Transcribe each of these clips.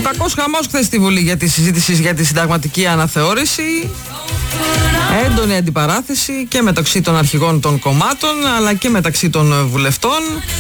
Ο κακός χαμός χθες στη Βουλή για τη συζήτηση για τη συνταγματική αναθεώρηση. Έντονη αντιπαράθεση και μεταξύ των αρχηγών των κομμάτων αλλά και μεταξύ των βουλευτών.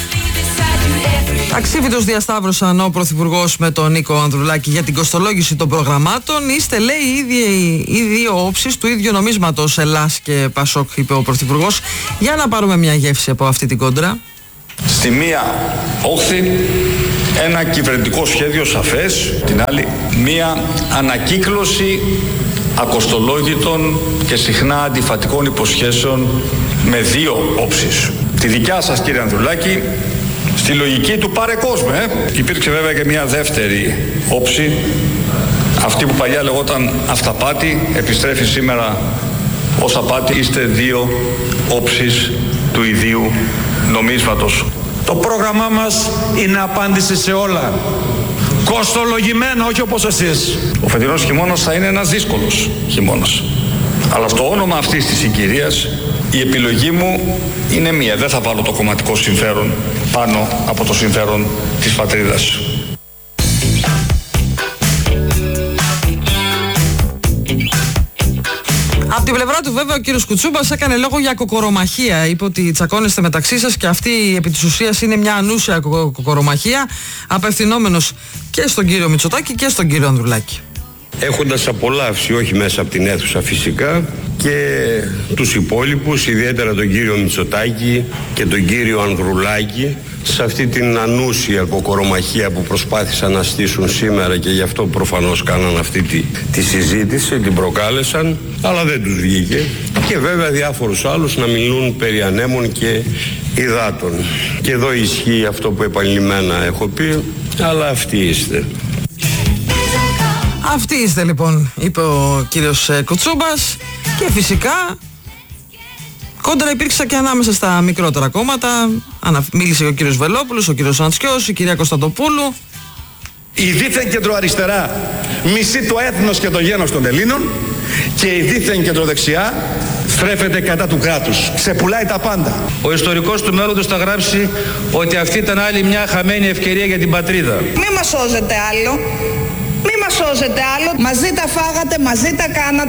Αξίβητος διασταύρωσαν ο Πρωθυπουργός με τον Νίκο Ανδρουλάκη για την κοστολόγηση των προγραμμάτων. Είστε, λέει, οι δύο όψεις του ίδιου νομίσματος, Ελλάς και Πασόκ, είπε ο Πρωθυπουργός. Για να πάρουμε μια γεύση από αυτή την κόντρα. Στη μία όχθη ένα κυβερνητικό σχέδιο σαφές, την άλλη μία ανακύκλωση ακοστολόγητων και συχνά αντιφατικών υποσχέσεων με δύο όψεις. Τη δικιά σας, κύριε Ανδρουλάκη, στη λογική του πάρε κόσμο. Υπήρξε βέβαια και μια δεύτερη όψη, αυτή που παλιά λεγόταν αυταπάτη, επιστρέφει σήμερα ως απάτη. Είστε δύο όψεις του ιδίου νομίσματος. Το πρόγραμμά μας είναι απάντηση σε όλα. Κοστολογημένα, όχι όπως εσείς. Ο φετινός χειμώνας θα είναι ένας δύσκολος χειμώνας. Αλλά στο όνομα αυτής της συγκυρίας η επιλογή μου είναι μία. Δεν θα βάλω το κομματικό συμφέρον πάνω από το συμφέρον της πατρίδας. Από την πλευρά του βέβαια ο κύριος Κουτσούμπας έκανε λόγο για κοκορομαχία. Είπε ότι τσακώνεστε μεταξύ σας και αυτή επί της ουσίας είναι μια ανούσια κοκορομαχία, απευθυνόμενος και στον κύριο Μητσοτάκη και στον κύριο Ανδρουλάκη. Έχοντας απολαύσει, όχι μέσα από την αίθουσα φυσικά, και τους υπόλοιπους, ιδιαίτερα τον κύριο Μητσοτάκη και τον κύριο Ανδρουλάκη, σε αυτή την ανούσια κοκορομαχία που προσπάθησαν να στήσουν σήμερα και γι' αυτό προφανώς κάναν αυτή τη συζήτηση, την προκάλεσαν, αλλά δεν τους βγήκε. Και βέβαια διάφορους άλλους να μιλούν περί ανέμων και υδάτων. Και εδώ ισχύει αυτό που επανειλημμένα έχω πει, αλλά αυτοί είστε. Αυτοί είστε λοιπόν, είπε ο κύριος Κουτσούμπας, και φυσικά κόντρα υπήρξε και ανάμεσα στα μικρότερα κόμματα. Μίλησε ο κύριος Βελόπουλος, ο κύριος Αντσιός, η κυρία Κωνσταντοπούλου. Η δίθεν κεντροαριστερά μισεί το έθνος και το γένος των Ελλήνων και η δίθεν κεντροδεξιά στρέφεται κατά του κράτους. Ξεπουλάει τα πάντα. Ο ιστορικός του μέλλοντος θα γράψει ότι αυτή ήταν άλλη μια χαμένη ευκαιρία για την πατρίδα. Μη μας σώζετε άλλο. Μη μας σώζετε άλλο. Μαζί τα φάγατε, μαζί τα κάνατε.